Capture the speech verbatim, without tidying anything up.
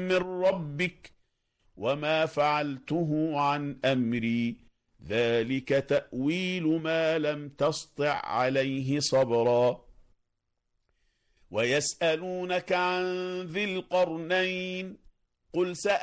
من ربك وما فعلته عن أمري ذلك تأويل ما لم تسطع عليه صبرا ويسألونك عن ذي القرنين قل سأ